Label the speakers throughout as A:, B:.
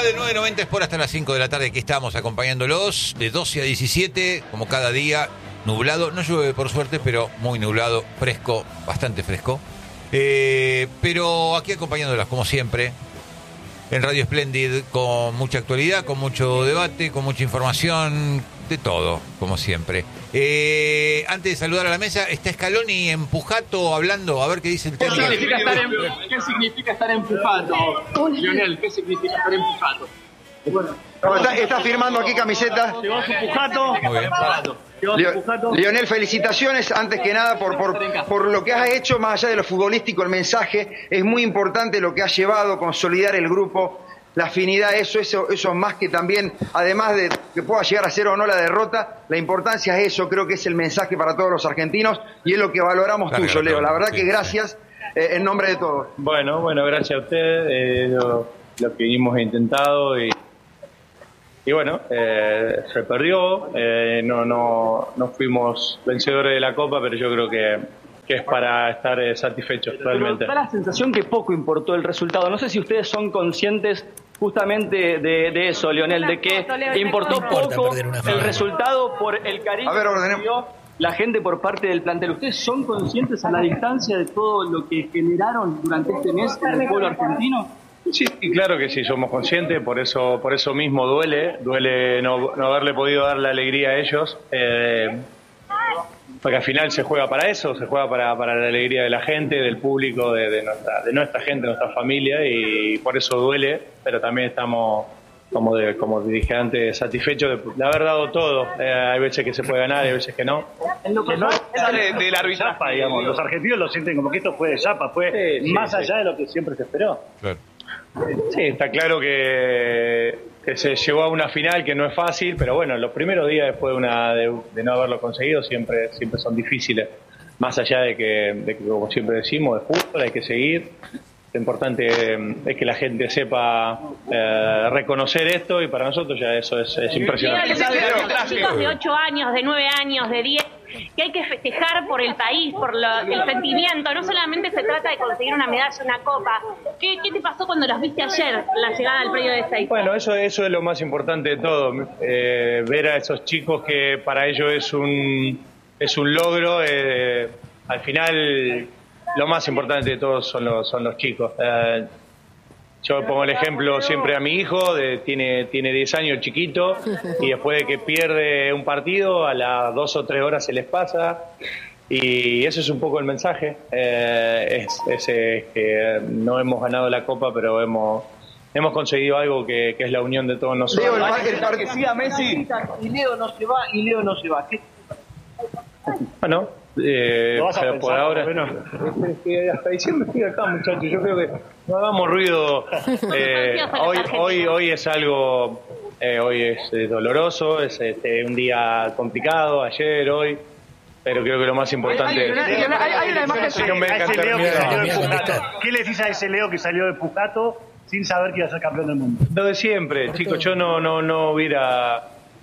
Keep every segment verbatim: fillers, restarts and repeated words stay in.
A: de nueve noventa Sport hasta las cinco de la tarde. Aquí estamos acompañándolos de doce a diecisiete, como cada día, nublado. No llueve por suerte, pero muy nublado, fresco, bastante fresco. Eh, pero aquí acompañándolas como siempre en Radio Splendid, con mucha actualidad, con mucho debate, con mucha información, de todo, como siempre. Eh, antes de saludar a la mesa, está Scaloni en Pujato hablando, a ver qué dice el técnico.
B: ¿Qué significa estar en, ¿qué significa estar en Pujato, Lionel? ¿Qué significa estar en Pujato?
C: Bueno, está, está firmando aquí camiseta.
B: Llegó su Pujato.
A: Muy bien.
C: Leo- Lionel, felicitaciones antes que nada por, por, por lo que has hecho, más allá de lo futbolístico, el mensaje. Es muy importante lo que has llevado, consolidar el grupo, la afinidad, eso, eso, eso más que también, además de que pueda llegar a ser o no la derrota, la importancia es eso, creo que es el mensaje para todos los argentinos y es lo que valoramos
A: Claro,
C: tuyo, Leo. La verdad
A: sí,
C: que gracias eh, en nombre de todos.
D: Bueno, bueno, gracias a usted, eh, lo, lo que hemos intentado y, y bueno, eh, se perdió, eh, no, no, no fuimos vencedores de la Copa, pero yo creo que, que es para estar eh, satisfechos realmente.
B: Pero da la sensación que poco importó el resultado. No sé si ustedes son conscientes justamente de, de eso, Lionel, de que importó poco el resultado por el cariño
C: A ver,
B: que
C: ordenemos.
B: dio la gente por parte del plantel. ¿Ustedes son conscientes a la distancia de todo lo que generaron durante este mes en el pueblo argentino?
D: Sí, sí, claro que sí, somos conscientes, por eso por eso mismo duele, duele no, no haberle podido dar la alegría a ellos, eh, porque al final se juega para eso, se juega para, para la alegría de la gente, del público, de, de, nuestra, de nuestra gente, de nuestra familia, y por eso duele, pero también estamos, como, de, como dije antes, satisfechos de, de haber dado todo. Eh, hay veces que se puede ganar, hay veces que no.
B: En lo que no
E: de, del arbitraje, digamos. Los argentinos lo sienten como que esto fue de chapa, fue
D: Sí, sí,
E: más
D: sí.
E: allá de lo que siempre se esperó.
A: Claro.
D: Sí, está claro que, que se llegó a una final que no es fácil, pero bueno, los primeros días después de, una, de, de no haberlo conseguido siempre, siempre son difíciles. Más allá de que, de que, como siempre decimos, de fútbol hay que seguir. Lo importante eh, es que la gente sepa eh, reconocer esto y para nosotros ya eso es, es impresionante.
F: Los chicos de ocho años, de nueve años, de diez, que hay que festejar por el país, por lo, el sentimiento. No solamente se trata de conseguir una medalla, una copa. ¿Qué, qué te pasó cuando los viste ayer, la llegada al predio de Ezeiza?
D: Bueno, eso, eso es lo más importante de todo. Eh, ver a esos chicos que para ellos es un, es un logro. Eh, al final, lo más importante de todos son los, son los chicos. Eh, Yo pongo el ejemplo siempre a mi hijo, de, tiene tiene diez años, chiquito, y después de que pierde un partido, a las dos o tres horas se les pasa, y eso es un poco el mensaje. Eh, es, es eh, que no hemos ganado la Copa, pero hemos hemos conseguido algo que, que es la unión de todos nosotros.
C: Leo, el, el par-
B: que siga Messi y Leo no se va y Leo no se va. ¿Qué?
D: Bueno, eh,
E: Lo vas a
D: por
E: pensar,
D: ahora,
E: por lo menos.
D: es que hasta diciembre estoy acá, muchachos. Yo creo que no hagamos ruido. Eh, hoy, hoy, hoy es algo, eh, hoy es eh, doloroso, es este, un día complicado, ayer, hoy, pero creo que lo más importante
B: Hay- hay- hay- hay- hay una imagen-
D: Sí, no me
E: A
D: dejan
E: ese Leo que
D: terminar.
E: salió de
G: Termina,
E: Pujato.
G: termina.
E: ¿Qué le decís a ese Leo que salió de Pujato sin saber que iba a ser campeón del mundo?
D: Lo de siempre, chicos, yo no, no, no hubiera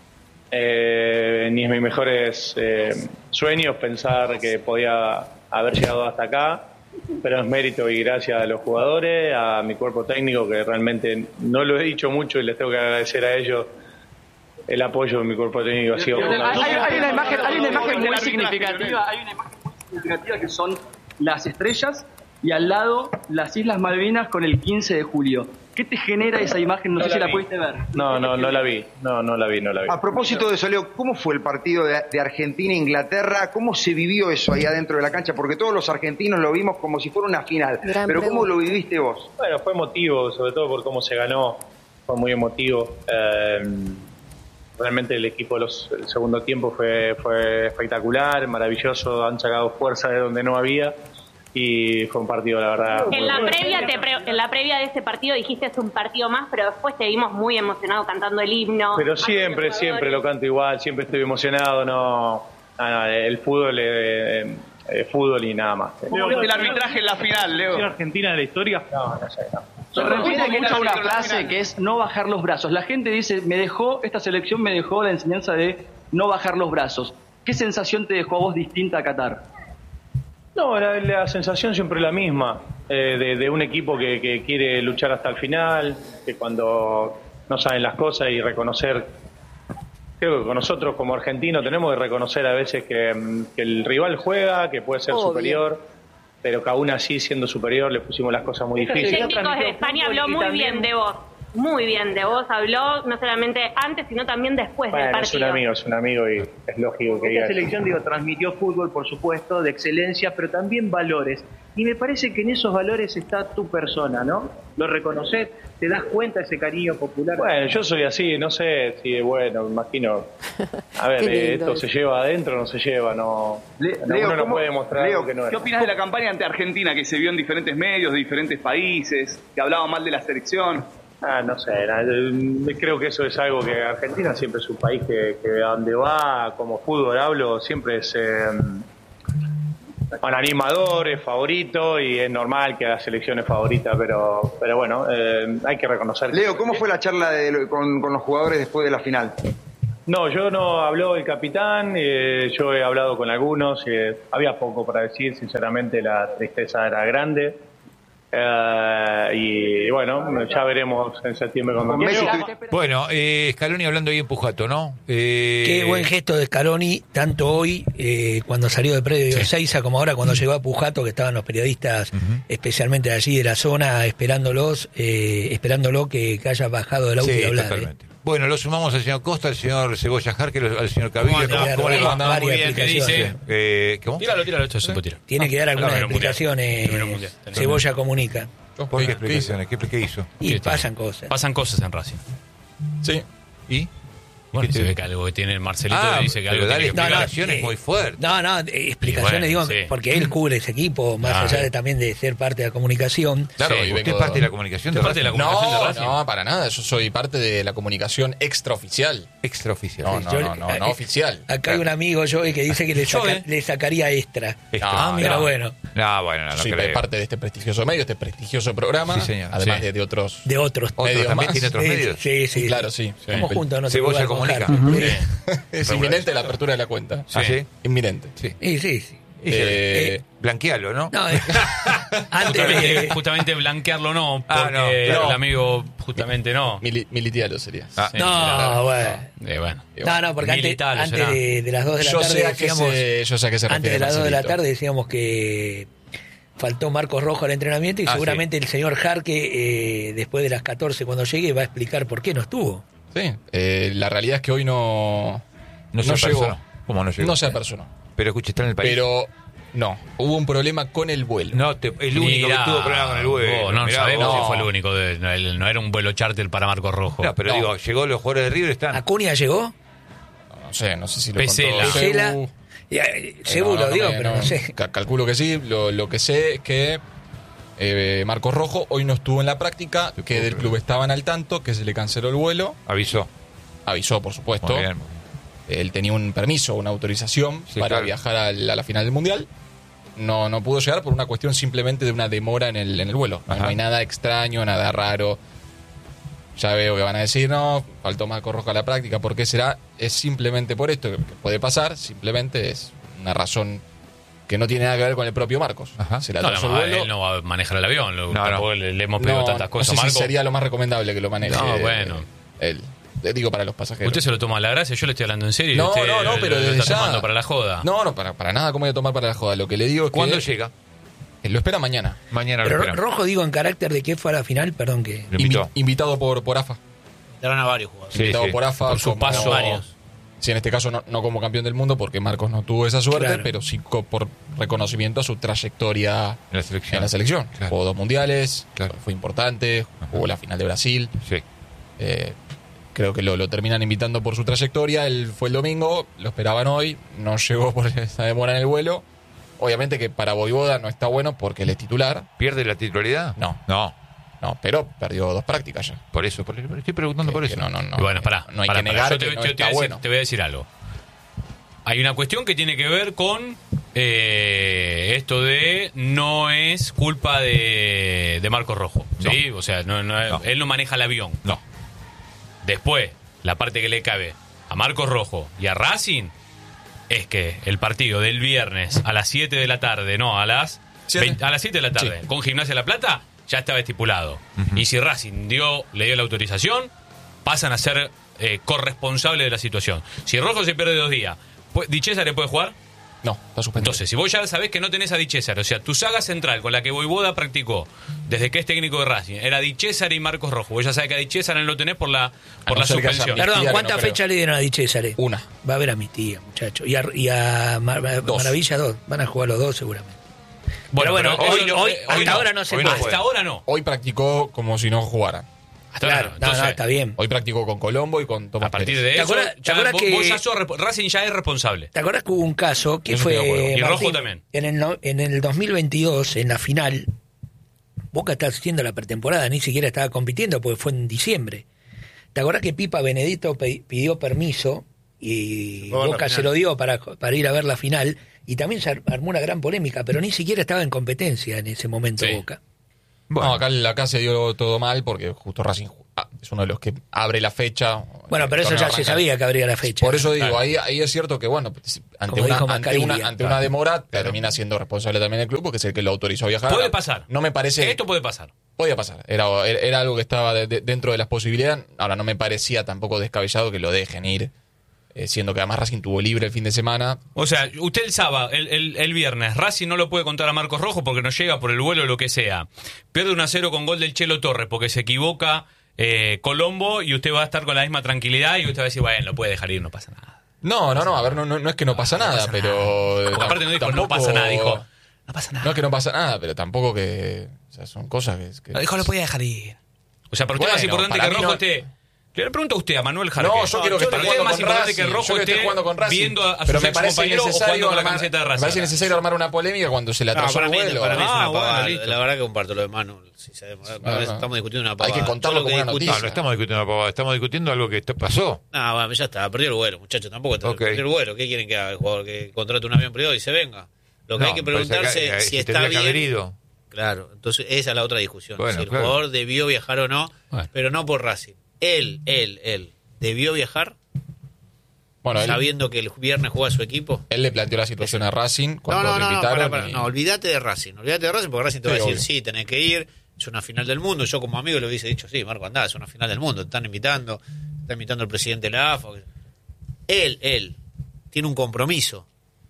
D: eh, ni en mis mejores eh, sueños pensar que podía haber llegado hasta acá, pero es mérito y gracias a los jugadores, a mi cuerpo técnico, que realmente no lo he dicho mucho y les tengo que agradecer a ellos el apoyo de mi cuerpo técnico. Ha sido
B: Hay, hay- hay una imagen, hay una imagen muy
E: Del
B: significativa, hay una imagen muy significativa que son las estrellas y al lado las Islas Malvinas con el quince de julio. ¿Qué te genera esa imagen? No, sé si la pudiste ver.
D: No, no, no la vi, no, no la vi, no la vi.
C: A propósito de eso, Leo, ¿cómo fue el partido de, de Argentina-Inglaterra? ¿Cómo se vivió eso ahí adentro de la cancha? Porque todos los argentinos lo vimos como si fuera una final.
G: Gran
C: Pero ¿cómo
G: pregunta.
C: lo viviste vos?
D: Bueno, fue emotivo, sobre todo por cómo se ganó, fue muy emotivo. Eh, realmente el equipo los, el segundo tiempo fue, fue espectacular, maravilloso, han sacado fuerza de donde no había y fue un partido, la verdad.
F: En la
D: muy-
F: previa te pre- en la previa de este partido dijiste es un partido más, pero después te vimos muy emocionado cantando el himno.
D: Pero siempre, siempre lo canto igual, siempre estoy emocionado, no, nada, el fútbol es eh, fútbol y nada más.
E: Leo, ¿viste el arbitraje en la final, Leo? Argentina de la historia?
D: No, no sé, no.
B: Se repite mucho una frase que es no bajar los brazos. La gente dice, me dejó, esta selección me dejó la enseñanza de no bajar los brazos. ¿Qué sensación te dejó a vos distinta a Qatar?
D: No, la, la sensación siempre es la misma, eh, de, de un equipo que, que quiere luchar hasta el final, que cuando no saben las cosas y reconocer. Creo que con nosotros como argentinos tenemos que reconocer a veces que, que el rival juega, que puede ser
G: Obvio.
D: superior, pero que aún así siendo superior le pusimos las cosas muy
F: El
D: difíciles.
F: técnico de España habló muy bien de vos. Muy bien de vos. Habló no solamente antes, sino también después del
D: Bueno, es un
F: partido.
D: amigo, es un amigo y es lógico que diga
E: Esta
D: eso.
E: selección, digo, transmitió fútbol, por supuesto, de excelencia, pero también valores. Y me parece que en esos valores está tu persona, ¿no? Lo reconoces, te das cuenta de ese cariño popular.
D: Bueno, yo soy así, no sé si, bueno, me imagino. A ver,
G: Qué
D: eh,
G: lindo
D: esto
G: eso.
D: se lleva adentro, no se lleva, no.
C: Le-
D: no,
C: Leo,
D: uno no
C: ¿cómo-
D: puede mostrar
C: Leo,
D: algo que no es.
H: ¿Qué opinas de la campaña ante Argentina que se vio en diferentes medios, de diferentes países, que hablaba mal de la selección?
D: Ah, no sé, na- eh, creo que eso es algo que Argentina siempre es un país que, que a donde va, como fútbol hablo, siempre es eh, un animador, es favorito y es normal que la selección es favorita, pero pero bueno, eh, hay que reconocer que-
C: Leo, ¿cómo fue la charla de lo- con, con los jugadores después de la final?
D: No, yo no habló el capitán, eh, yo he hablado con algunos, eh, había poco para decir, sinceramente la tristeza era grande. Eh, y bueno, ya veremos en septiembre cuando
C: Con Messi
D: quiera.
C: tu-
A: Bueno, eh, Scaloni hablando ahí en Pujato, ¿no? Eh,
I: Qué buen gesto de Scaloni, tanto hoy eh, cuando salió de predio de Ezeiza como ahora cuando llegó a Pujato, que estaban los periodistas especialmente de allí de la zona esperándolos, eh, esperándolo que, que haya bajado del auto
A: Sí,
I: y hablar.
A: totalmente. Bueno, lo sumamos al señor Costa, al señor Cebolla Jarque, al señor Cabillo.
I: ¿Cómo anda?
A: ¿Cómo le va?
I: Varias
J: Muy bien, ¿qué dice?
I: explicaciones.
A: Eh, ¿Cómo?
J: Tíralo, tíralo, esto se puede tirar.
I: Tiene que dar algunas
J: Primero mundial.
I: explicaciones.
J: Primero mundial.
I: Cebolla comunica.
A: ¿Por qué explicaciones? ¿Qué, qué hizo?
I: Y
J: ¿Qué
I: pasan
J: tiene?
I: cosas.
J: Pasan cosas en Racing.
I: Sí.
A: ¿Y?
J: Bueno,
A: ¿Qué
J: se
A: te-
J: ve que algo que tiene el Marcelito
A: Ah,
J: dice que
A: pero
J: algo
A: dale
J: tiene que
I: No, no,
J: explicar.
A: explicaciones
I: eh,
A: muy fuertes.
I: No, no, eh, explicaciones,
J: Y bueno,
I: digo,
J: sí.
I: porque él cubre ese equipo, más
J: Ah,
I: allá de
J: bien.
I: también de ser parte de la comunicación.
K: Claro,
J: Sí,
K: y
A: ¿Usted
K: vengo-
A: es parte de la comunicación de
J: ¿Usted es parte de la
A: Racing?
J: comunicación de
K: No,
J: Racing?
K: no, para nada. Yo soy parte de la comunicación extraoficial.
A: Extraoficial.
K: No, no,
I: Yo-
K: no, no, no
I: eh,
K: oficial.
I: Acá hay un amigo, Joey, que dice que le, saca-
J: Joey.
I: le sacaría extra.
A: Extra.
K: Ah,
I: Pero
K: no.
I: bueno,
A: No, bueno, no, no
K: Soy
A: creo.
K: parte de este prestigioso medio, este prestigioso programa.
A: Sí, señor.
K: Además
J: Sí.
K: de, de otros.
I: de otros.
A: ¿Otro
K: medios
A: también
K: más.
A: tiene otros
I: Sí,
A: medios?
I: Sí, sí.
K: Claro, sí.
I: Estamos
K: Sí.
I: juntos, no se
A: Cebolla
I: puede
A: comunica.
I: comunicar.
K: Es inminente la apertura de la cuenta.
A: ¿Ah, sí?
K: Inminente.
A: Sí.
I: Sí, sí, sí.
A: Y se-
K: Eh,
A: Blanquealo, ¿no?
I: No, eh, antes
J: Justamente,
I: de...
J: justamente blanquearlo no,
A: Ah,
J: porque
A: no,
K: claro.
J: el amigo justamente no.
K: Mili- militialo sería.
A: Ah,
J: Sí,
I: No,
J: claro.
I: bueno.
J: Eh, bueno.
I: No, no, porque antes,
J: Militar,
I: antes
J: será.
I: de, de las dos de la
K: Yo
I: tarde
K: sé a qué
I: decíamos...
K: se, yo sé a qué se
I: Antes
K: refiere
I: de las dos de la
K: Marcelito.
I: tarde decíamos que faltó Marcos Rojo al entrenamiento y
A: Ah,
I: seguramente el señor Jarque, eh, después de las catorce, cuando llegue, va a explicar por qué no estuvo.
K: Sí, eh, la realidad es que hoy no,
A: No se
K: llegó.
A: apersonó. ¿Cómo no llegó?
K: No se apersonó.
A: Pero escuche, está en el país.
K: Pero no, hubo un problema con el vuelo.
A: No, te- el único
J: Mirá,
A: que tuvo problema con el vuelo.
J: vos, no
A: Mirá
J: sabemos
A: vos.
J: si fue el único. de- no, el- no era un vuelo charter para Marcos Rojo.
A: No, pero
K: No.
A: digo, llegó los jugadores de River, están.
I: ¿Acuña llegó?
K: No sé, no sé si lo
J: Pesela.
K: contó
I: Pesela.
K: Sebu.
I: Eh,
K: Eh,
I: Seguro,
K: no, no
I: digo,
K: me-
I: pero no, sé.
K: ca- Calculo que sí. Lo, lo que sé es que eh, Marcos Rojo hoy no estuvo en la práctica,
A: Te
K: que
A: puedo
K: del
A: creer.
K: club estaban al tanto, que se le canceló el vuelo.
A: Avisó.
K: Avisó, por supuesto.
A: Muy bien.
K: Él tenía un permiso, una autorización
A: Sí,
K: para
A: claro.
K: viajar al- a la final del Mundial. No, no pudo llegar por una cuestión simplemente de una demora en el, en el vuelo. No,
A: Ajá.
K: no hay nada extraño, nada raro. Ya veo que van a decir, no, faltó Marcos Rojo a la práctica. ¿Por qué será? Es simplemente por esto, que que puede pasar. Simplemente es una razón que no tiene nada que ver con el propio Marcos.
A: Ajá.
K: Se le
J: No,
K: atrasó
J: no,
K: el vuelo.
J: él no va a manejar el avión. Lo,
A: No,
J: tampoco
A: no.
J: Le, le hemos pedido
K: No,
J: tantas
K: no
J: cosas.
K: sé si
J: Marco.
K: sería lo más recomendable que lo maneje.
J: No,
K: eh,
J: bueno.
K: Él. Eh, Digo, para los pasajeros.
J: Usted se lo toma a la gracia, yo le estoy hablando en serio. y
K: No,
J: usted
K: no, no, pero
J: lo, lo
K: desde
J: está
K: ya.
J: tomando para la joda.
K: No, no, para, para nada como voy a tomar para la joda. Lo que le digo es que...
A: ¿Cuándo llega?
K: Eh, Lo espera mañana.
A: Mañana lo
I: Pero
A: esperamos.
I: Rojo, digo, en carácter de que fue a la final, perdón que...
A: Lo invitó.
K: Invi- invitado por, por AFA.
L: Darán a varios jugadores.
A: Sí,
K: invitado
A: sí.
K: por AFA.
J: Por su
K: como-
J: paso.
L: Varios.
K: Sí, en este caso no, no como campeón del mundo, porque Marcos no tuvo esa suerte,
I: Claro.
K: pero sí co- por reconocimiento a su trayectoria
A: En la selección.
K: en la selección.
A: Claro.
K: Jugó dos mundiales,
A: Claro.
K: fue importante, jugó la final de Brasil.
A: Sí.
K: Eh, creo que lo, lo terminan invitando por su trayectoria. Él fue el domingo, lo esperaban hoy, no llegó por esa demora en el vuelo. Obviamente que para Voivoda no está bueno porque él es titular.
A: ¿Pierde la titularidad?
K: No.
A: No.
K: No, pero perdió dos prácticas ya.
A: Por eso, por eso. Estoy preguntando
K: Que-
A: por
K: que
A: eso.
K: no, no, no.
J: Y bueno, pará.
K: No hay
J: pará,
K: que
J: pará.
K: negar
J: Yo te,
K: que no
J: te- te
K: está
J: voy a decir,
K: bueno.
J: te voy a decir algo. Hay una cuestión que tiene que ver con eh, esto de no es culpa de, de Marcos Rojo. ¿Sí? O sea, no, no-
A: No.
J: él no maneja el avión.
A: No.
J: Después, la parte que le cabe a Marcos Rojo y a Racing es que el partido del viernes a las siete de la tarde, no, a las
K: Siete.
J: veinte a las siete de la tarde,
K: Sí.
J: con Gimnasia La Plata, ya estaba estipulado.
A: Ujú.
J: Y si Racing dio, le dio la autorización, pasan a ser eh, corresponsables de la situación. Si Rojo se pierde dos días, ¿Di Cesare puede jugar?
K: No, está suspendido.
J: Entonces, si vos ya sabés que no tenés a Di Cesare, o sea, tu saga central con la que Vojvoda practicó desde que es técnico de Racing, era Di Cesare y Marcos Rojo. Vos ya sabés que a Di Cesare no lo tenés por la, por la suspensión.
I: Perdón, ¿cuántas no fechas le dieron a Di Cesare?
K: Una.
I: Va a ver a mi tía, muchacho. Y a, y a Mar dos. Maravilla dos. Van a jugar los dos seguramente. Bueno, pero bueno, pero hoy, hoy, hoy, hasta hoy no, ahora no se puede.
J: Hasta ahora no.
K: Hoy practicó como si no jugara.
I: Hasta claro, no, entonces, no, está bien.
K: Hoy practicó con Colombo y con Tomás
J: A partir
K: Pérez.
J: de eso,
I: ¿Te acuerdas,
J: ya,
I: ¿te acuerdas
J: vos,
I: que
J: vos ya sos, Racing ya es responsable?
I: ¿Te acuerdas que hubo un caso que
K: eso
I: fue
J: y
I: Martín,
J: Rojo también?
I: En el, en el dos mil veintidós, en la final, Boca estaba haciendo la pretemporada, ni siquiera estaba compitiendo porque fue en diciembre. ¿Te acuerdas que Pipa Benedetto pidió permiso y bueno, Boca se lo dio para, para ir a ver la final? Y también se armó una gran polémica, pero ni siquiera estaba en competencia en ese momento sí. Boca.
K: Bueno. No, acá, acá se dio todo mal porque justo Racing es uno de los que abre la fecha.
I: Bueno, pero eso ya se sabía que abría la fecha.
K: Por eso digo, claro. ahí, ahí es cierto que, bueno, ante, una, ante, una, ante claro. una demora claro. termina siendo responsable también el club porque es el que lo autorizó a viajar.
J: Puede pasar.
K: No me parece...
J: Esto puede pasar.
K: Podía pasar. Era, era algo que estaba de, de, dentro de las posibilidades. Ahora, no me parecía tampoco descabellado que lo dejen ir. Eh, siendo que además Racing tuvo libre el fin de semana.
J: O sea, usted el sábado, el, el, el viernes, Racing no lo puede contar a Marcos Rojo porque no llega por el vuelo o lo que sea. Pierde uno a cero con gol del Chelo Torres porque se equivoca eh, Colombo y usted va a estar con la misma tranquilidad y usted va a decir, bueno, lo puede dejar ir, no pasa nada.
K: No, no, no, a ver, no, no, no es que no pasa no, nada, no pasa pero...
J: Nada. Aparte no dijo, tampoco, no pasa nada, dijo, no pasa nada.
K: No es que no pasa nada, pero tampoco que... O sea, son cosas que... que...
J: Lo dijo, lo podía dejar ir. O sea, para usted bueno, es más importante que Rojo no... esté... Le pregunto a usted, a Manuel Jarque.
K: No, yo quiero que esté jugando con Racing.
J: Que Rojo esté jugando con Racing. Viendo a, a
K: pero
J: sus
K: me parece necesario
J: con la camiseta de Racing.
K: Me parece necesario armar una polémica cuando se le atrasó
G: no,
K: el vuelo.
G: Para mí es una
J: ah,
G: pavada.
J: Bueno,
G: la verdad que comparto lo de Manu. Si se demora, no, no. Estamos discutiendo una pavada.
K: Hay que contarlo como una noticia.
A: No, no estamos discutiendo una pavada. Estamos discutiendo algo que pasó.
G: No, bueno, ya está. Perdió el vuelo, muchachos. Tampoco está, okay. Perdió el vuelo. ¿Qué quieren que haga el jugador? Que contrate un avión privado y se venga. Lo que
A: no,
G: hay que preguntarse
A: que, que,
G: si
A: si
G: está bien.
A: Que ido.
G: Claro. Entonces esa es la otra discusión.
A: Bueno,
G: si el
A: claro.
G: jugador debió viajar o no,
J: bueno.
G: pero no por Racing. Él, él, él. ¿Debió viajar?
K: Bueno, él,
G: sabiendo que el viernes juega su equipo.
K: Él le planteó la situación a Racing cuando
G: no, no,
K: lo invitaron.
G: No, para, para,
K: y...
G: no, olvídate de Racing. Olvídate de Racing porque Racing te sí, va a decir,
K: obvio.
G: sí, tenés que ir. Es una final del mundo. Yo como amigo le hubiese dicho, sí, Marco, andá, es una final del mundo. Te están invitando. Te está invitando el presidente de la A F A. Él, él, tiene un compromiso.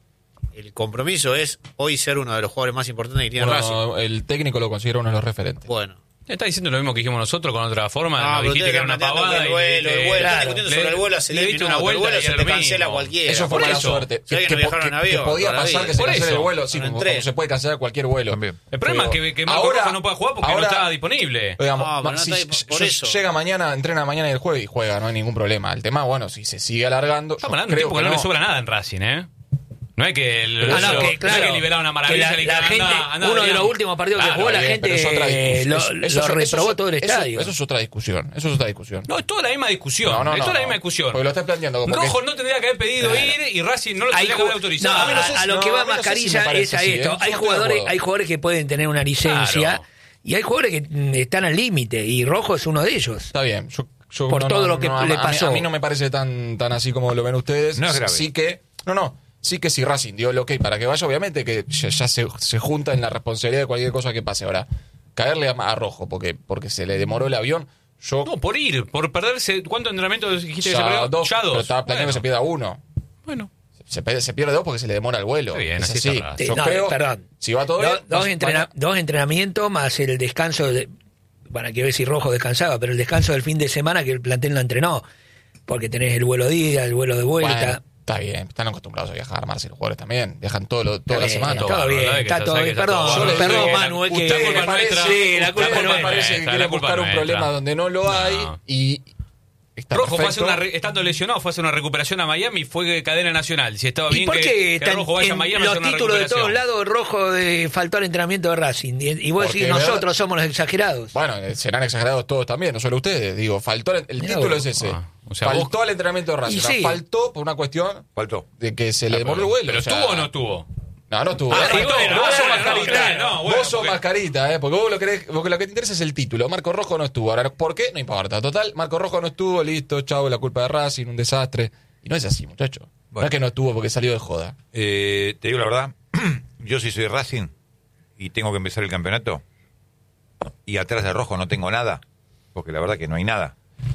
G: El compromiso es hoy ser uno de los jugadores más importantes que tiene
K: bueno,
G: Racing.
K: El técnico lo considera uno de los referentes.
G: Bueno.
J: Está diciendo lo mismo que dijimos nosotros con otra forma.
G: No,
J: no dijiste que era una pavada.
G: El vuelo, el vuelo.
J: Claro,
G: Están discutiendo sobre el vuelo hace diez minutos.
J: Una vuelta
G: el vuelo se te cancela
J: mismo.
G: cualquiera.
K: Eso fue mala suerte.
G: Si alguien
K: que,
G: no viajaron en avión.
K: Que podía pasar que se cancele el vuelo. Sí, como, como se puede cancelar cualquier vuelo.
A: También.
J: El problema Pero, es que, que Marco Rojo no puede jugar porque ahora, no está disponible.
K: Digamos,
G: no, no
K: si,
G: está, por eso.
K: Llega mañana, entrena mañana y el jueves y juega, no hay ningún problema. El tema, bueno, si se sigue alargando.
J: Estamos hablando de un tipo que no le sobra nada en Racing, ¿eh? No es que, el,
I: ah, no,
J: lo,
I: que, claro,
J: no es que liberaron una maravilla.
I: La,
J: que
I: la gente, anda, anda, uno de los últimos partidos claro, que jugó, la bien, gente eh, lo, eso, lo eso, reprobó eso, todo el
K: eso,
I: estadio.
K: Eso es otra discusión. Eso es otra discusión.
J: No, es toda la misma discusión. No, no, es toda no, la misma discusión.
K: Porque lo estás planteando como
J: Rojo
K: que...
J: no tendría que haber pedido claro. ir y Racing no lo tendría que haber autorizado.
I: No, a, a, a lo que va Mascarilla es a esto. Hay jugadores, hay jugadores que pueden tener una licencia y hay jugadores que están al límite y Rojo es uno de ellos.
K: Está bien. Yo, yo,
I: por
K: no,
I: todo
K: no,
I: lo que
K: no,
I: le
K: a
I: pasó.
K: Mí, a mí no me parece tan, tan así como lo ven ustedes.
A: No es grave.
K: Sí que... No, no. Sí que si Racing dio el ok para que vaya, obviamente que ya, ya se, se junta en la responsabilidad de cualquier cosa que pase. Ahora, caerle a, a Rojo porque, porque se le demoró el avión, yo...
J: No, por ir, por perderse... ¿Cuántos entrenamientos dijiste
K: ya
J: que se perdió?
K: Dos,
J: ya dos.
K: Pero estaba planeando bueno. que se pierda uno.
J: Bueno.
K: Se, se, se pierde dos porque se le demora el vuelo.
J: Bien,
K: es
J: así.
K: así. Yo
I: no,
K: creo,
I: perdón.
K: Si va todo
I: Do,
K: bien...
I: Dos,
K: vas,
I: entrena, vas... dos entrenamientos más el descanso... De, bueno, hay que ver si Rojo descansaba, pero el descanso del fin de semana que el plantel no entrenó. Porque tenés el vuelo de ida, el vuelo de vuelta...
K: Bueno. Está bien, están acostumbrados a viajar, Marcelo, los jugadores también. Viajan todo lo, toda la semana.
I: Todo bien, está todo bien. Perdón, perdón, Manu, es que
J: me parece,
K: sí, la culpa me parece que quiere buscar un problema donde no lo hay y está
J: Rojo fue a
K: perfecto.
J: hacer una, estando lesionado, fue a hacer una recuperación a Miami, fue cadena nacional. Si estaba
I: ¿Y
J: bien
I: por qué
J: que, que Rojo vaya a Miami a hacer
I: los
J: una
I: títulos de
J: recuperación?
I: todos lados, Rojo de, faltó al entrenamiento de Racing? Y, y vos decís, nosotros verdad, somos los exagerados.
K: Bueno, serán exagerados todos también, no solo ustedes. Digo, faltó el, el título vos, es ese. Ah, o sea, faltó vos, al entrenamiento de Racing. Sí. Faltó por una cuestión
A: faltó.
K: de que se le demoró el vuelo.
J: ¿Pero
K: o sea,
J: estuvo o no estuvo?
K: No, no estuvo.
J: Ah,
K: no,
J: sí, bueno,
K: vos sos
J: bueno,
K: mascarita.
J: no, bueno,
K: vos sos
J: porque...
K: mascarita, ¿eh? Porque vos lo, querés, porque lo que te interesa es el título. Marco Rojo no estuvo. Ahora, ¿por qué? No importa. Total, Marco Rojo no estuvo, listo, chavo, la culpa de Racing, un desastre. Y no es así, muchacho. Bueno. No es que no estuvo porque salió de joda.
A: Eh, te digo la verdad, yo sí soy Racing y tengo que empezar el campeonato y atrás de Rojo no tengo nada, porque la verdad que no hay nada.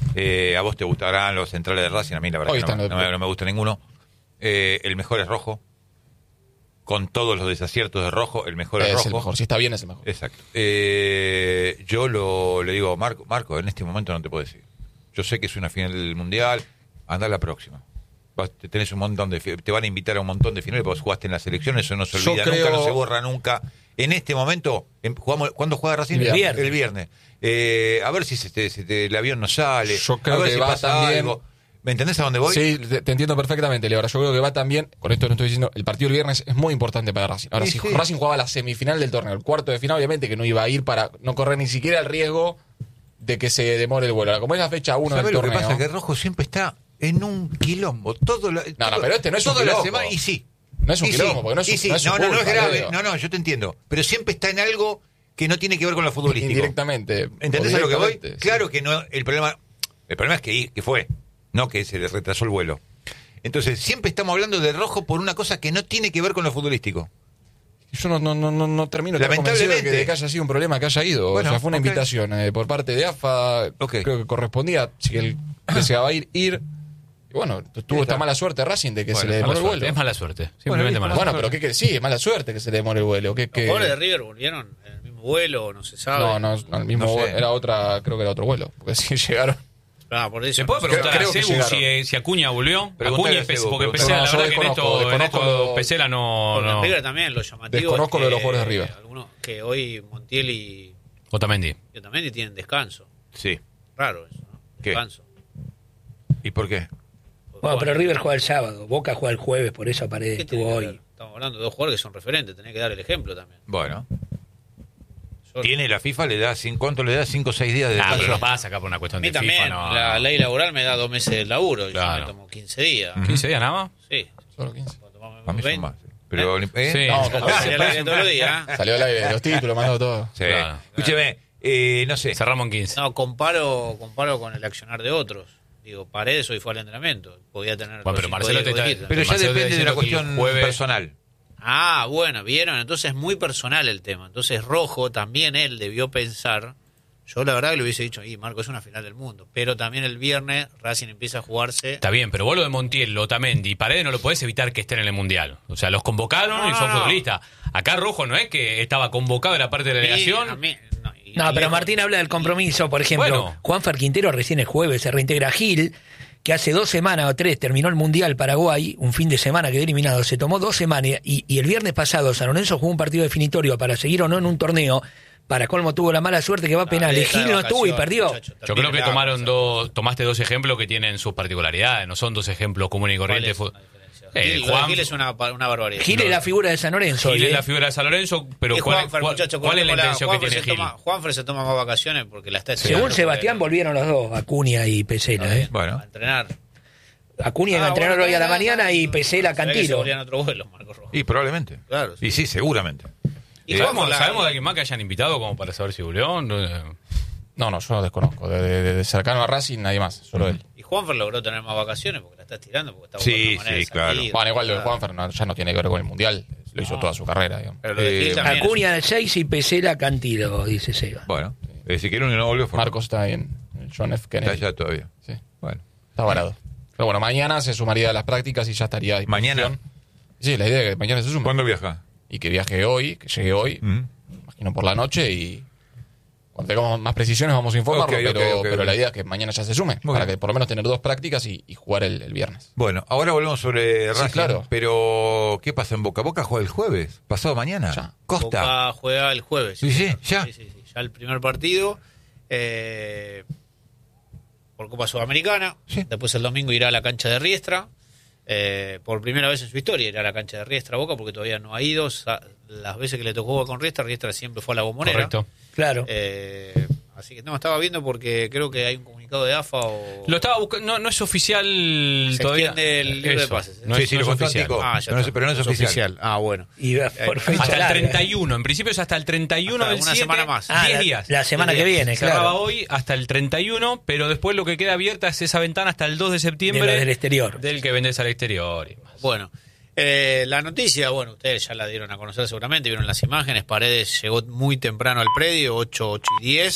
A: Eh, a vos te gustarán los centrales de Racing, a mí la verdad
K: Hoy
A: que no,
K: están
A: no me, no me gusta ninguno. Eh, el mejor es Rojo. Con todos los desaciertos de Rojo, el mejor es,
K: Es
A: Rojo.
K: el mejor, si está bien es el mejor.
A: Exacto. Eh, yo lo, le digo, Marco, Marco, en este momento no te puedo decir. Yo sé que es una final del Mundial, anda a la próxima. Vas, te tenés un montón de, te van a invitar a un montón de finales, porque jugaste en las selecciones, eso no se olvida
K: Yo
A: nunca,
K: creo-
A: no se borra nunca. En este momento, en- jugamos, ¿cuándo juega Racing?
I: El viernes.
A: El viernes. Eh, a ver si se te- se te- el avión no sale.
K: Yo creo
A: a ver
K: que
A: si
K: va
A: pasa
K: también-
A: algo. ¿Me entendés a dónde voy?
K: Sí, te, te entiendo perfectamente, Leo. Ahora yo creo que va también, con esto no estoy diciendo, el partido del viernes es muy importante para Racing. Ahora,
A: Sí,
K: si
A: sí.
K: Racing jugaba la semifinal del torneo, el cuarto de final, obviamente que no iba a ir para no correr ni siquiera el riesgo de que se demore el vuelo. Ahora, como es la fecha uno del
A: ¿Sabés lo que
K: torneo...
A: pasa? Que Rojo siempre está en un quilombo. Todo la,
K: No,
A: todo-
K: no, pero este no es un
A: toda la
K: quilombo.
A: semana, y sí.
K: No es un
A: Y
K: quilombo,
A: sí,
K: porque no es
A: y
K: un-
A: sí.
K: no es su
A: no, no, no es
K: culpa,
A: grave.
K: Leo.
A: No, no, yo te entiendo. Pero siempre está en algo que no tiene que ver con lo futbolístico.
K: Indirectamente.
A: ¿Entendés
K: o
A: a lo que voy?
K: directamente, sí.
A: Claro que no. El problema, el problema es que, que fue, no que se le retrasó el vuelo. Entonces, siempre estamos hablando de Rojo por una cosa que no tiene que ver con lo futbolístico.
K: Yo no, no, no, no, no termino de estar convencido de que,
A: Lamentablemente.
K: de que haya sido un problema que haya ido.
A: Bueno,
K: o sea, fue una
A: ok.
K: invitación eh, por parte de A F A.
A: Ok.
K: Creo que correspondía, si el que se va a ir, ir. Y bueno, tuvo esta mala suerte Racing de que
J: Bueno,
K: se le
J: es
K: demoró
J: mala
K: el
J: suerte,
K: vuelo.
J: es mala suerte.
A: Bueno,
J: Simplemente mala
K: Bueno,
J: suerte.
K: pero ¿qué que sí, es mala suerte que se le demore el vuelo. ¿Qué,
G: Los
K: qué?
G: jugadores de River volvieron en el mismo vuelo, no se sabe.
K: No, no, no, el mismo
A: No sé.
K: vuelo, era otra, creo que era otro vuelo. Porque sí llegaron.
G: Ah, por eso
J: ¿Se puede
G: no sé.
J: preguntar
K: creo
J: a
K: que
J: Cebu
K: llegaron.
J: si, si Acuña volvió?
A: Preguntale
J: Acuña y
A: a
J: Pesela,
A: Cebu,
J: porque
A: preguntale.
J: Pesela,
K: No,
J: la
K: yo
J: verdad que en
K: desconozco,
J: esto, en
K: desconozco
J: esto
K: lo-
J: Pesela no...
G: Porque en
J: no.
G: River también lo llamativo
K: Desconozco
G: es
K: lo de
G: que,
K: los jugadores de River.
G: algunos, que hoy Montiel y
J: Otamendi.
G: yo también tienen descanso.
A: Sí.
G: Raro eso, ¿no?
A: ¿Qué?
G: Descanso.
A: ¿Y por qué?
I: Bueno, pero River juega el sábado, Boca juega el jueves, por eso Paredes
G: ¿Qué tiene
I: estuvo
G: que
I: hoy.
G: ver? Estamos hablando de dos jugadores que son referentes, tenés que dar el ejemplo también.
A: Bueno.
G: Yo-
A: Tiene la FIFA, le da cinco, ¿cuánto le da? cinco o seis días de
J: Ah, pero
A: descanso.
J: no pasa acá por una
G: A
J: cuestión
G: mí
J: de
G: también,
J: FIFA, no.
G: la ley laboral me da dos meses de laburo, y
J: Claro.
G: yo me tomo quince días.
J: ¿quince días nada más?
G: Sí.
K: Solo quince.
G: Puedo tomarme
A: Para mí son
G: veinte.
A: más. Pero, ¿eh?
J: Sí.
K: No, como
G: Sale al aire todos los días. ¿eh?
K: Salió al aire, los títulos, mandó todo.
A: Sí.
J: Claro.
A: Escúcheme, eh, no sé.
J: Cerramos en quince.
G: No, comparo, comparo con el accionar de otros. Digo, Paredes hoy fue al entrenamiento. Podía tener.
J: Bueno, pero
G: los cinco
J: Marcelo
G: días
J: te
G: que
J: está-
G: dijiste.
A: Pero ya
J: Marcelo está
A: depende de una
J: diciendo que el
A: cuestión
J: jueves-
A: personal.
G: Ah, bueno, vieron. Entonces es muy personal el tema. Entonces Rojo también él debió pensar. Yo la verdad que le hubiese dicho, y Marco, es una final del mundo. Pero también el viernes Racing empieza a jugarse.
J: Está bien, pero vos lo de Montiel, lo Otamendi y Paredes no lo podés evitar que estén en el Mundial. O sea, los convocaron
G: No,
J: y son
G: no, no.
J: futbolistas. Acá Rojo no es que estaba convocado, era parte de la
G: A mí-
J: delegación.
G: a mí- no, y-
I: No,
G: y-
I: pero Martín habla del compromiso, por ejemplo.
J: Bueno.
I: Juanfer Quintero recién el jueves se reintegra. Gil, que hace dos semanas o tres terminó el Mundial Paraguay, un fin de semana quedó eliminado, se tomó dos semanas y, y el viernes pasado San Lorenzo jugó un partido definitorio para seguir o no en un torneo. Para colmo tuvo la mala suerte que va a
G: No,
I: penales.
G: está de
I: Gil no estuvo y
G: vacaciones,
I: perdió.
G: muchacho,
J: Yo creo que
G: termina
J: tomaron
G: la-
J: dos, tomaste dos ejemplos que tienen sus particularidades, no son dos ejemplos comunes y
G: ¿Cuál
J: corrientes.
G: es
J: Fu-
G: la diferencia?
J: Eh,
G: Gil, lo de
J: Juan-
G: Gil es una, una barbaridad.
I: Gil es la figura de San Lorenzo.
J: Gil
I: hoy,
J: es
I: ¿eh?
J: la figura de San Lorenzo, pero
G: Y
J: ¿cuál,
G: Juanfer,
J: cuál-
G: muchacho,
J: cuál es la
G: cortémosla.
J: intención que
G: Juanfer
J: tiene
G: se
J: Gil?
G: toma- Juanfer se toma más vacaciones porque la está
I: Según
G: estudiando,
I: Sebastián
G: porque-
I: volvieron los dos, Acuña y Pesela. ¿eh?
A: Bueno.
G: a entrenar.
I: Acuña iba a
G: Ah,
I: entrenar
G: bueno,
I: hoy a la
G: no, no,
I: mañana
G: no,
I: y
G: no,
I: Pesela
G: no, se ve que se
I: Cantilo.
G: volvían otro vuelo, Marco Rojo.
A: Y probablemente.
G: Claro, sí.
A: Y sí, seguramente.
G: Y
A: Eh,
J: ¿Sabemos,
G: la-
J: ¿Sabemos de alguien más que hayan invitado como para saber si volvió? No, eh,
K: No, no, yo lo desconozco. De, de- de cercano a Racing, nadie más, solo él.
G: Y Juanfer logró tener más vacaciones porque la está estirando, porque está
A: Sí,
G: buscando manera
A: sí,
G: de
A: claro.
G: salir.
K: Bueno, igual lo de
G: Claro.
K: Juanfer no- ya no tiene que ver con el Mundial. Lo hizo
G: No.
K: toda su carrera, digamos.
G: Pero lo de Gil
A: Eh,
G: también
I: Acuña en el seis y Pesela Cantilo, dice Seba.
A: Bueno. Es decir, que el único no volvió fue
K: Marcos está en John F.
A: Está
K: Kennedy.
A: allá todavía.
K: Sí,
A: Bueno.
K: está varado. Pero bueno, mañana se sumaría a las prácticas y ya estaría a disposición.
A: ¿Mañana?
K: Sí, la idea es que mañana se suma.
A: ¿Cuándo viaja?
K: Y que viaje hoy, que llegue hoy,
A: Mm.
K: imagino por la noche y cuando tengamos más precisiones vamos a informarlo,
A: Ok, ok,
K: pero,
A: ok,
K: pero
A: ok.
K: la idea es que mañana ya se sume,
A: Muy
K: para
A: bien.
K: que por lo menos tener dos prácticas y, y jugar el, el viernes.
A: Bueno, ahora volvemos sobre
K: Sí,
A: Racing.
K: claro.
A: Pero, ¿qué pasa en Boca? Boca juega el jueves, pasado mañana.
K: Ya.
A: Costa.
G: Boca juega el jueves.
A: Sí, sí,
G: señor.
A: ya.
G: Sí, sí, sí, ya el primer partido. eh, por Copa Sudamericana.
A: Sí.
G: Después el domingo irá a la cancha de Riestra. eh, por primera vez en su historia irá a la cancha de Riestra Boca porque todavía no ha ido. Sa- Las veces que le tocó Boca con Riestra, Riestra siempre fue a la Bombonera.
J: correcto.
I: Claro.
G: Eh, así que no, estaba viendo porque creo que hay un comunicado de A F A o...
J: Lo estaba buscando, no, no es oficial
G: Se
J: todavía.
G: extiende el libro de
J: Eso,
G: pases, ¿eh?
J: No
A: Sí,
J: es,
A: sí,
J: no
A: lo
J: es
A: contó
J: oficial.
A: Antico.
G: Ah, ya
A: Pero no
G: está.
A: es- pero no es oficial.
G: Ah, bueno.
I: Y va por fecha
J: Hasta el
I: larga.
J: treinta y uno, en principio es hasta el treinta y uno
G: Hasta
J: del
G: una
J: siete,
G: semana más.
I: Ah,
J: diez
I: la-
J: días.
I: la semana
J: diez
I: que
J: días.
I: viene,
J: Cerraba
I: claro.
J: hoy hasta el treinta y uno, pero después lo que queda abierta es esa ventana hasta el dos de septiembre.
I: De lo del exterior.
J: Del que vendes al exterior. y más.
G: Bueno, eh, la noticia, bueno, ustedes ya la dieron a conocer seguramente, vieron las imágenes, Paredes llegó muy temprano al predio, ocho, ocho y diez,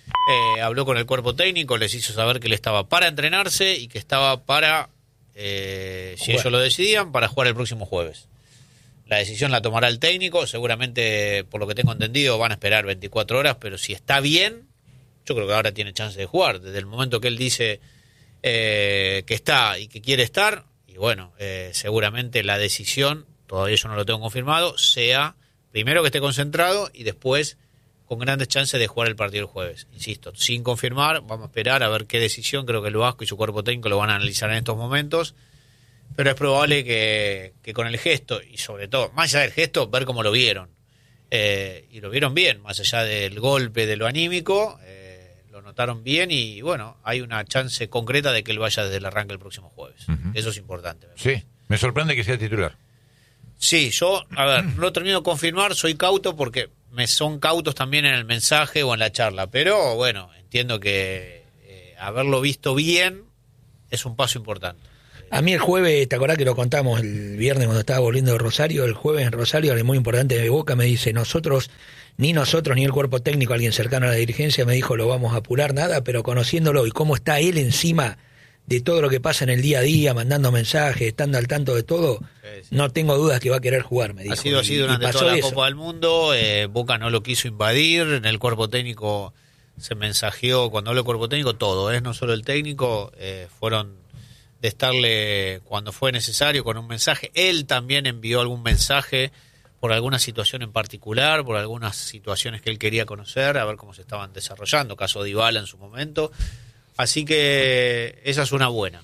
G: Eh, habló con el cuerpo técnico, les hizo saber que él estaba para entrenarse y que estaba para, eh, si ellos lo decidían, para jugar el próximo jueves. La decisión la tomará el técnico, seguramente, por lo que tengo entendido, van a esperar veinticuatro horas, pero si está bien, yo creo que ahora tiene chance de jugar. Desde el momento que él dice eh, que está y que quiere estar, y bueno, eh, seguramente la decisión, todavía yo no lo tengo confirmado, sea primero que esté concentrado y después con grandes chances de jugar el partido el jueves. Insisto, sin confirmar, vamos a esperar a ver qué decisión, creo que el Vasco y su cuerpo técnico lo van a analizar en estos momentos, pero es probable que, que con el gesto, y sobre todo, más allá del gesto, ver cómo lo vieron. Eh, y lo vieron bien, más allá del golpe, de lo anímico, eh, lo notaron bien y bueno, hay una chance concreta de que él vaya desde el arranque el próximo jueves. Uh-huh. Eso es importante. Me
A: sí, me sorprende que sea titular.
G: Sí, yo, a ver, no lo termino de confirmar, soy cauto porque me son cautos también en el mensaje o en la charla, pero bueno, entiendo que eh, haberlo visto bien es un paso importante.
I: A mí el jueves, ¿te acordás que lo contamos el viernes cuando estaba volviendo de Rosario? El jueves en Rosario, alguien muy importante de Boca me dice, nosotros, ni nosotros, ni el cuerpo técnico, alguien cercano a la dirigencia me dijo, lo vamos a apurar, nada, pero conociéndolo y cómo está él encima de todo lo que pasa en el día a día, mandando mensajes, estando al tanto de todo, sí, sí. No tengo dudas que va a querer jugar, me dijo.
G: Ha sido así durante toda la eso. Copa del Mundo, eh, Boca no lo quiso invadir, en el cuerpo técnico se mensajeó, cuando hablo de cuerpo técnico, todo, es ¿eh? No solo el técnico, eh, fueron de estarle cuando fue necesario con un mensaje, él también envió algún mensaje por alguna situación en particular, por algunas situaciones que él quería conocer, a ver cómo se estaban desarrollando, caso de Dybala en su momento. Así que esa es una buena.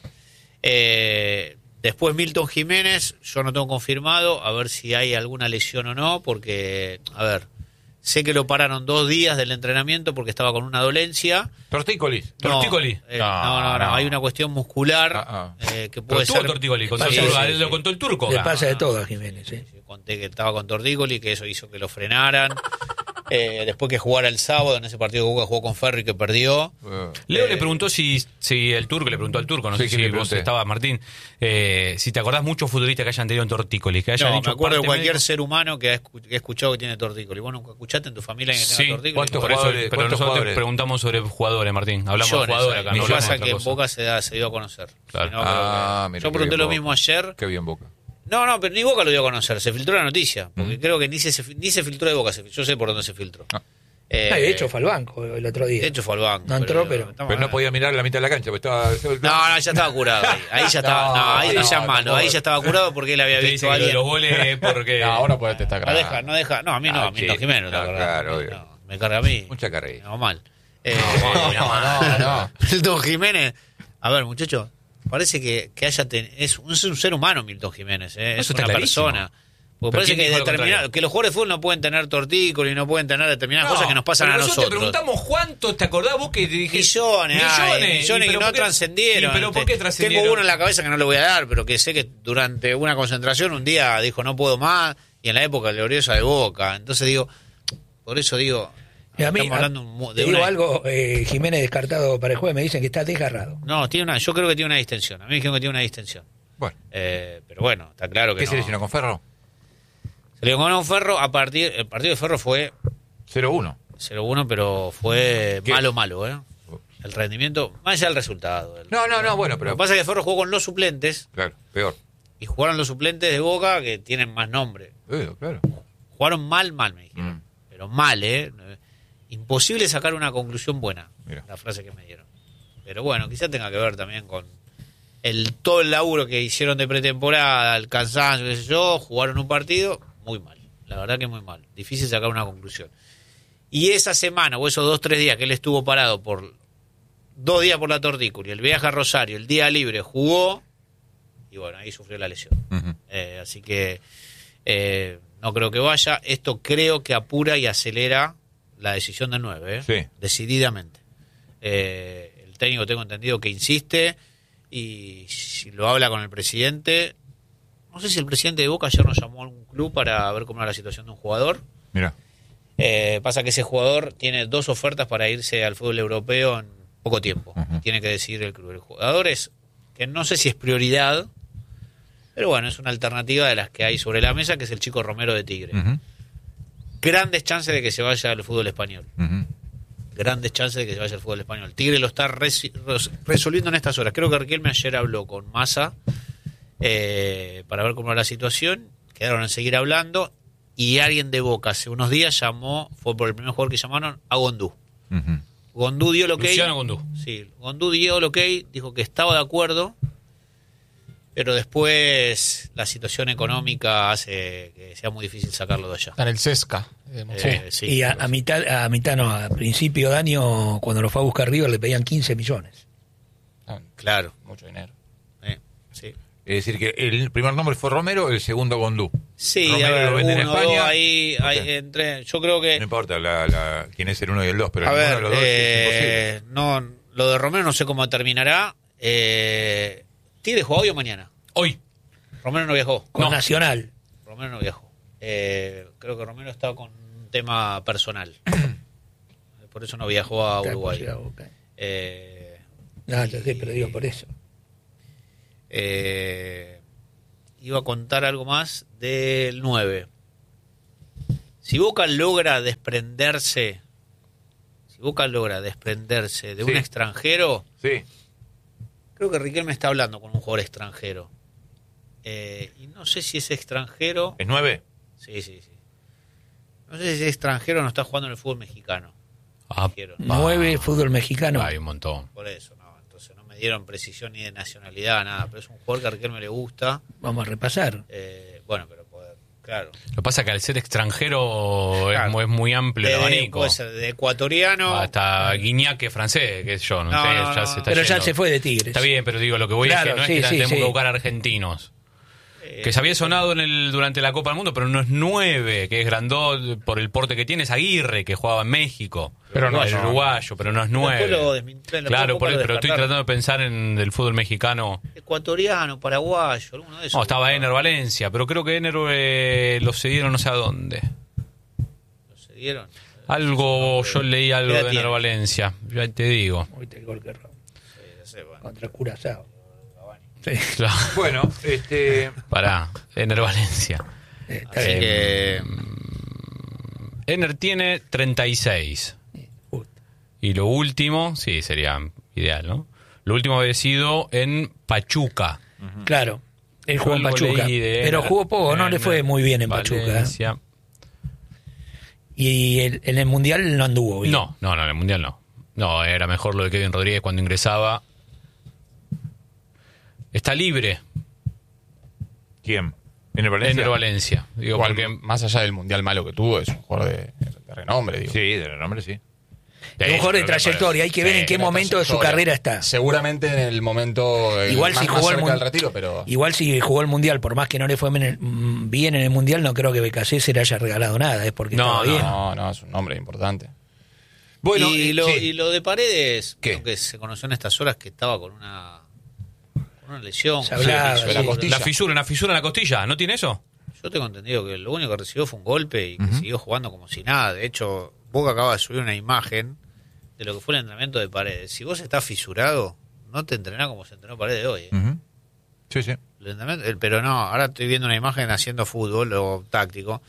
G: Eh, después Milton Jiménez, yo no tengo confirmado, a ver si hay alguna lesión o no, porque, a ver, sé que lo pararon dos días del entrenamiento porque estaba con una dolencia.
A: Tortícolis.
G: No,
J: Tortícolis.
G: Eh, no, no, no, no, hay una cuestión muscular
J: ah, ah.
G: Eh, que puede ser...
J: tortícolis, con
G: sí,
J: sí,
G: sí,
J: sí,
G: sí.
J: Lo contó el turco.
I: Le pasa de todo a Jiménez, sí.
G: Sí, conté que estaba con tortícolis, que eso hizo que lo frenaran. Eh, después que jugara el sábado en ese partido que Boca jugó con Ferri que perdió.
J: Uh, Leo eh, le preguntó si, si el turco, le preguntó al turco, no sí, sé si vos estaba Martín, eh, si te acordás muchos futbolistas que hayan tenido tortícolis, que hayan
G: no,
J: dicho
G: me acuerdo de cualquier
J: médico.
G: ser humano que ha, escu- que ha escuchado que tiene tortícolis. ¿Vos nunca escuchaste en tu familia que
J: sí,
G: tenga tortícolis?
J: Por eso, pero nosotros jugadores? Te preguntamos sobre jugadores, Martín. Hablamos Millones, de jugadores acá.
G: Me
J: no
G: pasa que en Boca se, da, se dio a conocer.
J: Claro.
G: Si no,
A: ah,
G: que,
A: mira,
G: yo pregunté lo
A: Boca.
G: mismo ayer.
A: Qué bien Boca.
G: No, no, pero ni Boca lo dio a conocer. Se filtró la noticia. Porque mm. creo que ni se, ni se filtró de Boca. Se, yo sé por dónde se filtró. Ah.
I: Eh, ah, de hecho fue al banco el otro día.
G: De hecho fue al banco.
I: No entró, pero...
A: Pero, pero no podía mirar la mitad de la cancha. Estaba...
G: No, no, ya estaba curado. Ahí, ahí ya estaba, no, no, ahí no, ya no, malo. No, ahí ya estaba curado porque él había visto a alguien.
J: Los goles porque...
K: No, ahora puede te estar
G: No deja, no deja. No, a mí no, ah, a mí no, Jiménez. No, claro, no, me carga a mí.
A: Mucha carrera.
G: No, mal. Eh,
K: no, no, no, no.
G: Milton Jiménez. A ver, muchachos, parece que, que haya ten... es, un, es un ser humano Milton Jiménez, ¿eh? Es una persona. Porque parece que, determinar, que los jugadores de fútbol no pueden tener tortícolis y no pueden tener determinadas no, cosas que nos pasan a nosotros.
J: Te preguntamos cuántos, ¿te acordás vos que dijiste?
G: Millones, millones,
J: ay,
G: millones que no trascendieron.
J: ¿Pero por qué trascendieron?
G: Tengo uno en la cabeza que no le voy a dar, pero que sé que durante una concentración un día dijo no puedo más, y en la época gloriosa de Boca. Entonces digo, por eso digo...
I: Y a mí, estamos hablando de te digo una... algo, eh, Jiménez descartado para el jueves, me dicen que está desgarrado.
G: No, tiene una, yo creo que tiene una distensión. A mí me dijeron que tiene una distensión.
A: Bueno.
G: Eh, pero bueno, está claro que
A: ¿Qué
G: no.
A: se lesionó con Ferro?
G: Se le ganó un Ferro a partir... El partido de Ferro fue...
A: cero uno.
G: cero uno, pero fue ¿Qué? malo, malo, ¿eh? El rendimiento, más allá del resultado. El,
A: no, no, no, bueno, pero...
G: Lo que pasa es que Ferro jugó con los suplentes.
A: Claro, peor.
G: Y jugaron los suplentes de Boca que tienen más nombre.
A: Eh, claro.
G: Jugaron mal, mal, me dijeron. Mm. Pero mal, ¿eh? Imposible sacar una conclusión buena. Mira. La frase que me dieron. Pero bueno, quizás tenga que ver también con el todo el laburo que hicieron de pretemporada, el cansancio, qué sé yo, jugaron un partido muy mal. La verdad que muy mal. Difícil sacar una conclusión. Y esa semana, o esos dos, tres días que él estuvo parado por dos días por la tortícolis, el viaje a Rosario, el día libre, jugó, y bueno, ahí sufrió la lesión. Uh-huh. Eh, así que eh, no creo que vaya. Esto creo que apura y acelera la decisión del nueve, ¿eh?
A: Sí.
G: Decididamente. Eh, el técnico tengo entendido que insiste, y si lo habla con el presidente, no sé si el presidente de Boca ayer nos llamó a algún club para ver cómo era la situación de un jugador.
A: Mira.
G: Eh, pasa que ese jugador tiene dos ofertas para irse al fútbol europeo en poco tiempo. Uh-huh. Tiene que decidir el club. El jugador es, que no sé si es prioridad, pero bueno, es una alternativa de las que hay sobre la mesa, que es el chico Romero de Tigre. Uh-huh. Grandes chances de que se vaya al fútbol español. Uh-huh. grandes chances de que se vaya al fútbol español. Tigre lo está res, res, resolviendo en estas horas. Creo que Riquelme ayer habló con Massa eh, para ver cómo era la situación. Quedaron en seguir hablando y alguien de Boca hace unos días llamó, fue por el primer jugador que llamaron, a Gondú. Uh-huh. Gondú dio el ok.
J: Luciano Gondú.
G: Sí, Gondú dio el ok, dijo que estaba de acuerdo, pero después la situación económica hace que sea muy difícil sacarlo de allá.
K: Está en el Sesca.
G: Eh, sí.
I: Y a, a mitad, a mitad no, a principio de año, cuando lo fue a buscar River, le pedían quince millones.
K: Ah,
G: claro.
K: Mucho dinero.
G: Eh, sí.
A: Es decir, que el primer nombre fue Romero, el segundo Gondú.
G: Sí,
A: Romero
G: a ver,
A: lo vende en
G: uno,
A: España.
G: dos, ahí,
A: Okay.
G: ahí entre, yo creo que...
A: No importa la, la, quién es el uno y el dos, pero
G: a
A: ninguno
G: ver,
A: de los dos
G: eh,
A: es imposible.
G: no, lo de Romero no sé cómo terminará. Eh, ¿Tigre juega hoy o mañana?
J: Hoy.
G: Romero no viajó.
I: Con
G: no.
I: Nacional.
G: Romero no viajó. Eh, creo que Romero estaba con un tema personal. Por eso no viajó a Uruguay. Eh,
I: no, yo sé, pero digo por eso.
G: Eh, iba a contar algo más del nueve. Si Boca logra desprenderse, si Boca logra desprenderse de
A: Sí.
G: un extranjero,
A: Sí.
G: creo que Riquelme está hablando con un jugador extranjero. Eh, y no sé si ese extranjero...
A: ¿Es nueve?
G: Sí, sí, sí. No sé si ese extranjero no está jugando en el fútbol mexicano.
J: Ah,
I: Nueve fútbol mexicano.
J: Hay un montón.
G: Por eso, no. Entonces no me dieron precisión ni de nacionalidad, nada. Pero es un jugador que a Riquelme le gusta.
I: Vamos a repasar.
G: Eh, bueno, pero poder, claro.
J: Lo que pasa es que al ser extranjero
G: Claro.
J: es, muy, es muy amplio el
G: De-
J: abanico.
G: puede ser de ecuatoriano.
J: Hasta Guiñaque francés, que yo, no,
G: No,
J: sé,
G: no,
J: ya
G: no,
J: se
G: no.
J: está
I: Pero ya
J: yendo.
I: se fue de Tigres.
J: Está bien, pero digo, lo que voy
I: Claro,
J: es que no
I: sí,
J: es que
I: sí,
J: tenemos
I: sí.
J: que buscar argentinos.
G: Eh,
J: Que se había sonado en el durante la Copa del Mundo, pero no es nueve, que es grandot por el porte que tiene. Es Aguirre, que jugaba en México.
K: Pero no
J: es
K: es
J: uruguayo, pero no es
G: Después
J: nueve.
G: lo desmintieron,
J: Claro,
G: después
J: por
G: lo
J: eso, pero estoy
G: descartaron.
J: tratando de pensar en el fútbol mexicano.
G: Ecuatoriano, paraguayo, alguno de esos.
J: No, estaba Ener Valencia, pero creo que Ener eh, lo cedieron no sé a dónde.
G: ¿Lo cedieron?
J: Algo, yo leí algo
G: ¿Qué edad
J: de Ener
G: tiene?
J: Valencia, ya te digo.
I: Ahorita el gol que erró.
G: Sí, ya sé, bueno.
I: Contra Curazao. Sí.
J: Claro.
A: Bueno, este...
J: Pará, Ener Valencia.
I: Eh, está
G: Así
I: bien.
G: que...
J: Ener tiene treinta y seis.
I: Justo.
J: Y lo último, sí, sería ideal, ¿no? Lo último había sido en Pachuca.
I: Claro. Él jugó en
J: Algo
I: Pachuca.
J: leí de
I: Pero
J: Ener,
I: jugó poco, no le
J: Ener
I: fue muy bien en Pachuca. ¿eh?
J: Valencia.
I: Y el- en el Mundial no anduvo bien.
J: No, no, no, en el Mundial no. No, era mejor lo de Kevin Rodríguez cuando ingresaba. Está libre
A: ¿Quién? ¿Ener Valencia?
J: Ener Valencia. Digo,
K: Igual,
J: porque
K: más allá del mundial malo que tuvo, es un jugador de, de renombre, digo.
A: Sí, de nombre sí.
I: Es un jugador de trayectoria. Hay que ver
K: Sí,
I: en qué
K: una
I: momento de su
K: trayectoria.
I: carrera está.
K: Seguramente en el momento eh,
I: Igual
K: más,
I: si
K: más
I: jugó el
K: cerca
I: mun-
K: del retiro, pero
I: Igual si jugó el Mundial, por más que no le fue bien en- bien en el Mundial, no creo que B K C se le haya regalado nada. Es porque
J: No,
I: estaba
J: no,
I: bien.
K: no, no, es un nombre importante.
A: Bueno,
G: y,
A: eh,
G: lo,
A: sí.
G: y lo de Paredes,
A: ¿Qué?
G: creo que se conoció en estas horas que estaba con una, con una lesión.
I: Se hablaba,
G: Sí,
K: de la
I: sí.
K: costilla.
J: la fisura, una fisura en la costilla, ¿no tiene eso?
G: Yo tengo entendido que lo único que recibió fue un golpe y que
A: Ujú.
G: siguió jugando como si nada. De hecho, Boca acaba de subir una imagen de lo que fue el entrenamiento de Paredes. Si vos estás fisurado, no te entrenás como se entrenó Paredes hoy. ¿eh?
A: Ujú. Sí, sí.
G: El entrenamiento- el- pero no, ahora estoy viendo una imagen haciendo fútbol o táctico.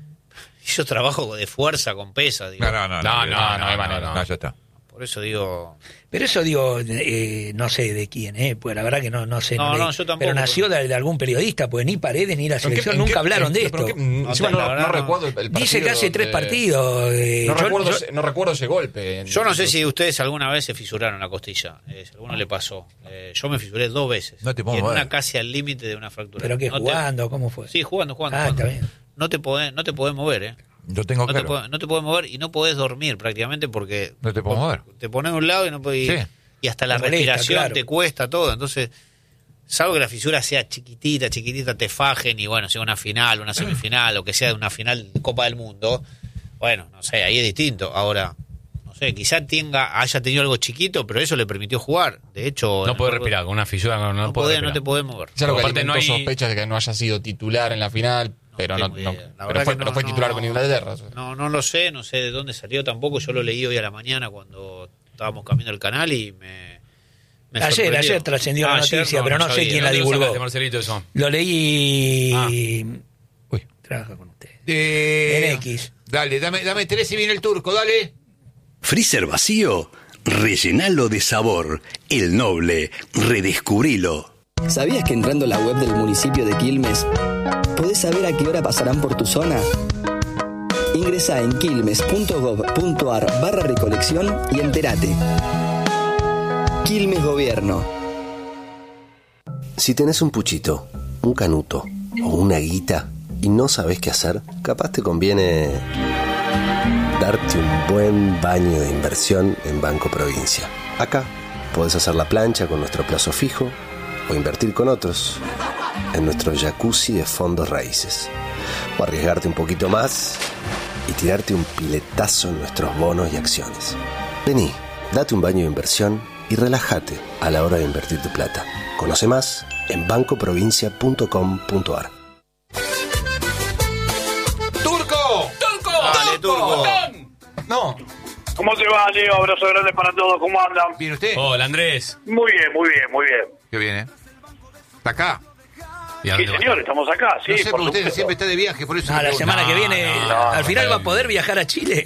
G: Y yo trabajo de fuerza con pesas. Digo.
A: No, no, no.
J: No, no, no hay
A: no,
J: manera.
A: no, ya está.
G: Por eso digo...
I: Pero eso digo, eh, no sé de quién, eh, pues la verdad que no, no sé.
G: No,
I: le-
G: no, yo tampoco,
I: Pero nació
G: pero-
I: de, de algún periodista, pues ni Paredes ni la
K: ¿En qué-
I: selección
K: en
I: nunca
K: qué-
I: hablaron
K: en-
I: de
K: pero
I: esto.
K: qué- mm, encima
G: la
K: no,
G: verdad
K: no
G: no.
K: recuerdo el, el partido.
I: Dice que hace tres
K: de-
I: partidos. eh,
K: No,
I: yo-
K: recuerdo,
I: yo-
K: ese- no recuerdo ese golpe.
G: Yo no sé si ustedes alguna vez se fisuraron la costilla, eh, si a alguno le pasó. Eh, yo me fisuré dos veces.
A: No te puedo
G: y en
A: mover.
G: una casi al límite de una fractura.
I: pero que
G: No te-
I: jugando, ¿cómo fue?
G: Sí, jugando, jugando.
I: Ah,
G: jugando.
I: está bien.
G: No te podés, no te podés mover, ¿eh?
A: Yo tengo
G: No te,
A: claro.
G: podés, no te podés mover y no podés dormir prácticamente porque...
A: No te puedo mover.
G: Te pones de un lado y no podés...
A: Sí.
G: Y hasta la
I: Te molesta,
G: respiración
I: claro.
G: te cuesta todo. Entonces, salvo que la fisura sea chiquitita, chiquitita, te fajen y bueno, sea una final, una semifinal o que sea una final de Copa del Mundo, bueno, no sé, ahí es distinto. Ahora, no sé, quizá tenga, haya tenido algo chiquito, pero eso le permitió jugar. De hecho...
J: No puede
G: me acuerdo-
J: respirar, con una fisura no, no,
G: No,
J: puede
G: podés,
J: respirar.
G: no te podés mover.
K: Ya lo que
J: Aparte no
K: alimentó
J: hay-
K: sospechas de que no haya sido titular en la final, pero no,
G: tengo
K: no-
G: idea. La
K: pero
G: verdad
K: fue,
G: que
K: pero
G: no,
K: fue titular
G: no.
K: con Inglaterra.
G: No, no lo sé, no sé de dónde salió tampoco. Yo lo leí hoy a la mañana cuando estábamos cambiando el canal y me. me
I: Ayer,
G: sorprendió.
I: ayer trascendió la
G: Ah, ayer
I: noticia, pero no sé
G: sabía.
I: quién la
J: ¿Dónde lo
I: divulgó.
J: sacaste, Marcelito, eso?
I: Lo leí.
A: Ah. Uy.
I: Trabaja con usted.
A: Eh,
I: En X.
A: Dale, dame, dame tres y viene el turco, dale.
L: ¿Freezer vacío? Rellenalo de sabor. El Noble. Redescubrilo.
M: ¿Sabías que entrando a la web del municipio de Quilmes podés saber a qué hora pasarán por tu zona? Ingresá en quilmes.gov.ar barra recolección y entérate. Quilmes Gobierno.
N: Si tenés un puchito, un canuto o una guita y no sabés qué hacer, capaz te conviene darte un buen baño de inversión en Banco Provincia. Acá podés hacer la plancha con nuestro plazo fijo o invertir con otros en nuestro jacuzzi de fondos raíces. O arriesgarte un poquito más y tirarte un piletazo en nuestros bonos y acciones. Vení, date un baño de inversión y relájate a la hora de invertir tu plata. Conoce más en banco provincia punto com punto ar.
A: ¡Turco!
G: ¡Turco! ¡Dale, Turco!
O: No. ¿Cómo te va, Leo? Abrazo grande para todos. ¿Cómo andan?
A: ¿Viene usted?
J: Hola, Andrés.
O: Muy bien, muy bien, muy bien.
A: ¿Qué viene? ¿Está acá?
O: Sí, señor, estamos acá, sí.
A: No sé,
O: por
A: porque usted
O: supuesto.
A: siempre está de viaje, por eso...
I: Ah, la
A: pregunto.
I: semana
A: No,
I: que viene,
A: no,
I: al final
A: no,
I: va a poder viajar a Chile.